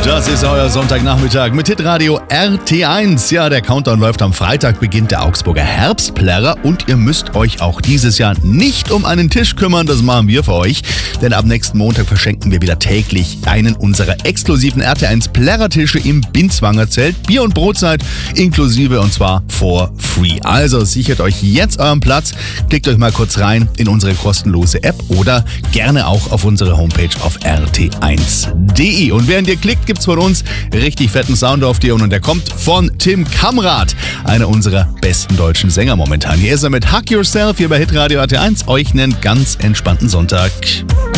Das ist euer Sonntagnachmittag mit Hitradio RT1. Ja, der Countdown läuft am Freitag, beginnt der Augsburger Herbstplärrer und ihr müsst euch auch dieses Jahr nicht um einen Tisch kümmern, das machen wir für euch. Denn ab nächsten Montag verschenken wir wieder täglich einen unserer exklusiven RT1 Plärrertische im Binswanger Zelt. Bier- und Brotzeit inklusive und zwar for free. Also sichert euch jetzt euren Platz, klickt euch mal kurz rein in unsere kostenlose App oder gerne auch auf unsere Homepage auf rt1.de. Und während ihr klickt, gibt's von uns richtig fetten Sound auf die Ohren und der kommt von Tim Kamrat, einer unserer besten deutschen Sänger momentan. Hier ist er mit Hug Yourself hier bei Hitradio RT1. Euch einen ganz entspannten Sonntag.